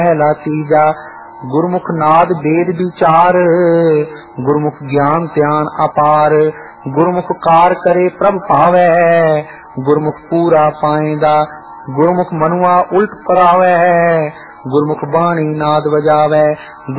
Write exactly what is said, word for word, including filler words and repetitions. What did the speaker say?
पहला तीजा गुरमुख नाद वेद विचार, गुरमुख ज्ञान ध्यान अपार, गुरमुख कार करे प्रभ पावै, गुरमुख पूरा पाएंदा, गुरमुख मनुआ उल्ट परावै, गुरमुख बाणी नाद बजावै,